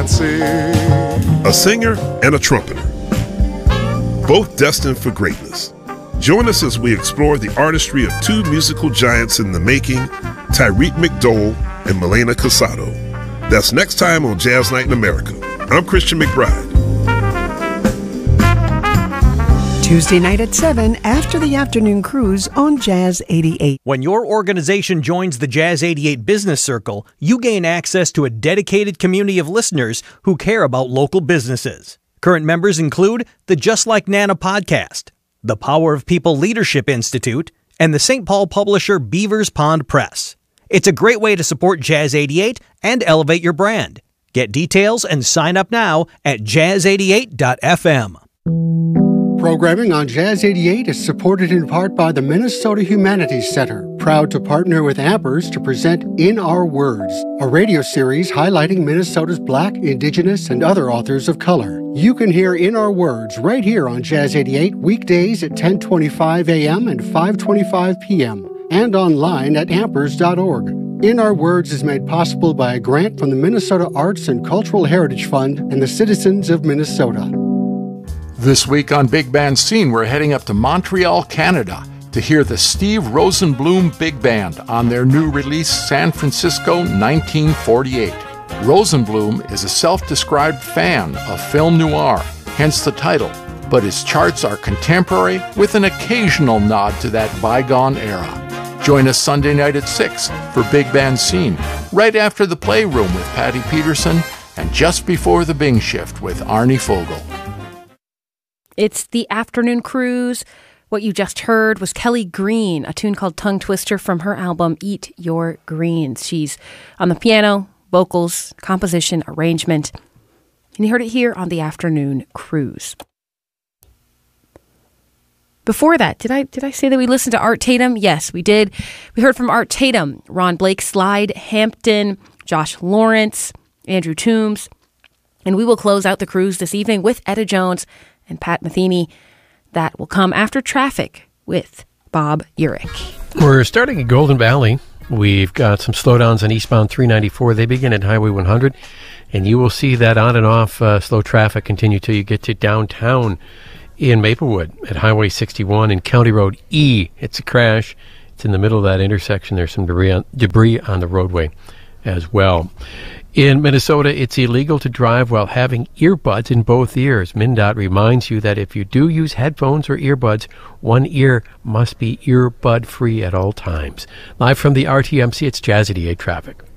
A singer and a trumpeter, both destined for greatness. Join us as we explore the artistry of two musical giants in the making, Tyreek McDowell and Milena Casado. That's next time on Jazz Night in America. I'm Christian McBride. Tuesday night at 7 after the afternoon cruise on Jazz 88. When your organization joins the Jazz 88 Business Circle, you gain access to a dedicated community of listeners who care about local businesses. Current members include the Just Like Nana podcast, the Power of People Leadership Institute, and the St. Paul publisher Beavers Pond Press. It's a great way to support Jazz 88 and elevate your brand. Get details and sign up now at jazz88.fm. Programming on Jazz 88 is supported in part by the Minnesota Humanities Center, proud to partner with Ampers to present In Our Words, a radio series highlighting Minnesota's Black, Indigenous, and other authors of color. You can hear In Our Words right here on Jazz 88 weekdays at 10:25 a.m. and 5:25 p.m. and online at ampers.org. In Our Words is made possible by a grant from the Minnesota Arts and Cultural Heritage Fund and the citizens of Minnesota. This week on Big Band Scene, we're heading up to Montreal, Canada, to hear the Steve Rosenbloom Big Band on their new release, San Francisco 1948. Rosenbloom is a self-described fan of film noir, hence the title, but his charts are contemporary with an occasional nod to that bygone era. Join us Sunday night at 6 for Big Band Scene, right after the Playroom with Patty Peterson and just before the Bing Shift with Arnie Fogel. It's the afternoon cruise. What you just heard was Kelly Green, a tune called Tongue Twister from her album Eat Your Greens. She's on the piano, vocals, composition, arrangement. And you heard it here on the afternoon cruise. Before that, did I say that we listened to Art Tatum? Yes, we did. We heard from Art Tatum, Ron Blake Slide Hampton, Josh Lawrence, Andrew Toombs. And we will close out the cruise this evening with Etta Jones and Pat Metheny. That will come after Traffic with Bob Urich. We're starting at Golden Valley. We've got some slowdowns on eastbound 394. They begin at Highway 100, and you will see that on and off slow traffic continue till you get to downtown in Maplewood at Highway 61 and County Road E. It's a crash. It's in the middle of that intersection. There's some debris on the roadway as well. In Minnesota, it's illegal to drive while having earbuds in both ears. MnDOT reminds you that if you do use headphones or earbuds, one ear must be earbud-free at all times. Live from the RTMC, it's Jazz 88 Traffic.